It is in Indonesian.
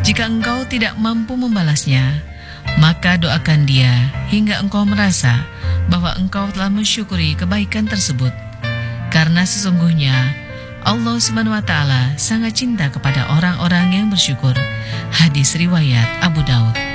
Jika engkau tidak mampu membalasnya, maka doakan dia hingga engkau merasa bahwa engkau telah mensyukuri kebaikan tersebut. Karena sesungguhnya Allah Subhanahu wa Ta'ala sangat cinta kepada orang-orang yang bersyukur. Hadis riwayat Abu Daud.